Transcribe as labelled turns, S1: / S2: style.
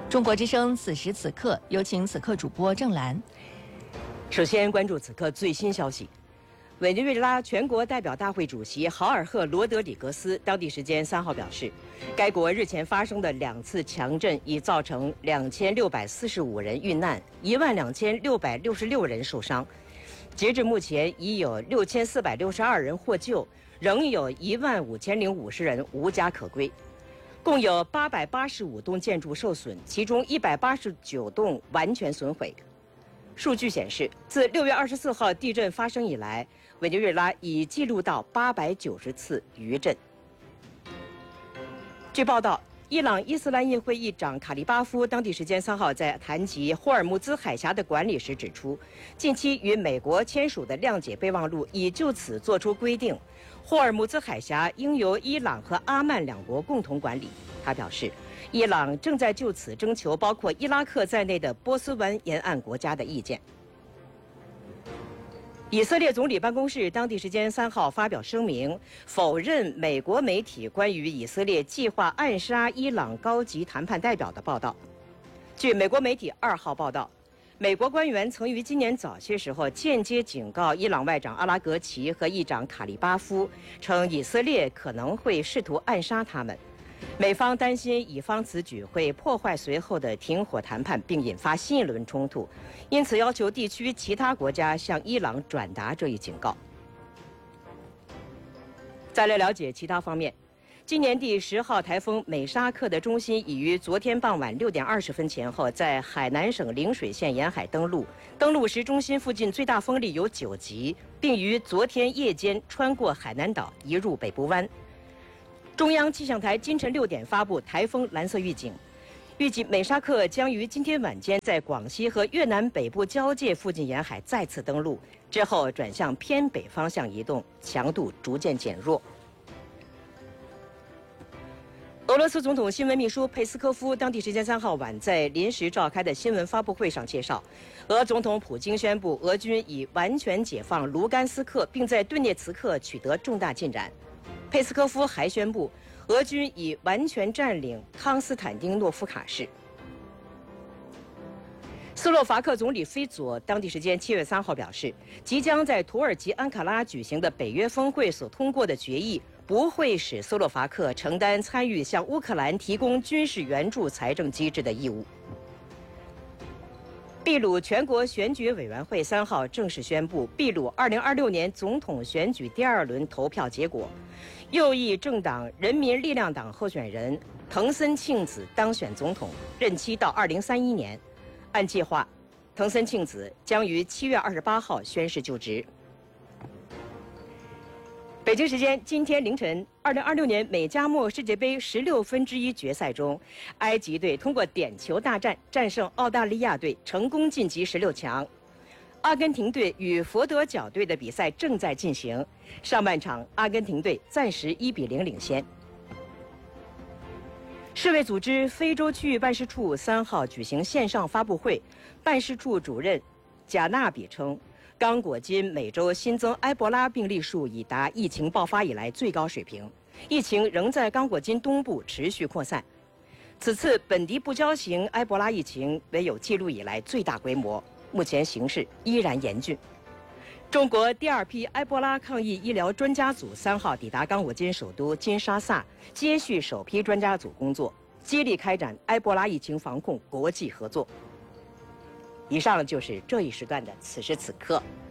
S1: 中国之声此时此刻，有请此刻主播郑兰。
S2: 首先关注此刻最新消息。委内瑞拉全国代表大会主席豪尔赫·罗德里格斯当地时间3号表示，该国日前发生的2次强震已造成2645人遇难，12666人受伤。截至目前，已有6462人获救，仍有15050人无家可归。共有885栋建筑受损，其中189栋完全损毁。数据显示，自6月24号地震发生以来，委内瑞拉已记录到890次余震。据报道，伊朗伊斯兰议会议长卡利巴夫当地时间3号在谈及霍尔木兹海峡的管理时指出，近期与美国签署的谅解备忘录已就此作出规定，霍尔木兹海峡应由伊朗和阿曼2国共同管理。他表示，伊朗正在就此征求包括伊拉克在内的波斯湾沿岸国家的意见。以色列总理办公室当地时间3号发表声明，否认美国媒体关于以色列计划暗杀伊朗高级谈判代表的报道。据美国媒体2号报道，美国官员曾于今年早些时候间接警告伊朗外长阿拉格齐和议长卡利巴夫，称以色列可能会试图暗杀他们。美方担心以方此举会破坏随后的停火谈判，并引发新一轮冲突，因此要求地区其他国家向伊朗转达这一警告。再来了解其他方面，今年第10号台风美沙克的中心已于昨天傍晚6点20分前后在海南省陵水县沿海登陆，登陆时中心附近最大风力有9级，并于昨天夜间穿过海南岛移入北部湾。中央气象台今晨6点发布台风蓝色预警，预计美沙克将于今天晚间在广西和越南北部交界附近沿海再次登陆，之后转向偏北方向移动，强度逐渐减弱。俄罗斯总统新闻秘书佩斯科夫当地时间3号晚在临时召开的新闻发布会上介绍，俄总统普京宣布俄军已完全解放卢甘斯克，并在顿涅茨克取得重大进展。佩斯科夫还宣布，俄军已完全占领康斯坦丁诺夫卡市。斯洛伐克总理菲佐当地时间7月3号表示，即将在土耳其安卡拉举行的北约峰会所通过的决议，不会使斯洛伐克承担参与向乌克兰提供军事援助财政机制的义务。秘鲁全国选举委员会3号正式宣布秘鲁2026年总统选举第2轮投票结果，右翼政党人民力量党候选人藤森庆子当选总统，任期到2031年。按计划，藤森庆子将于7月28号宣誓就职。北京时间今天凌晨，2026年美加墨世界杯16分之一决赛中，埃及队通过点球大战战胜澳大利亚队，成功晋级16强。阿根廷队与佛得角队的比赛正在进行，上半场阿根廷队暂时1比0领先。世卫组织非洲区域办事处3号举行线上发布会，办事处主任贾纳比称，刚果金每周新增埃博拉病例数已达疫情爆发以来最高水平，疫情仍在刚果金东部持续扩散。此次本地不交型埃博拉疫情为有记录以来最大规模，目前形势依然严峻。中国第2批埃博拉抗疫医疗专家组3号抵达刚果金首都金沙萨，接续首批专家组工作，接力开展埃博拉疫情防控国际合作。以上就是这一时段的此时此刻。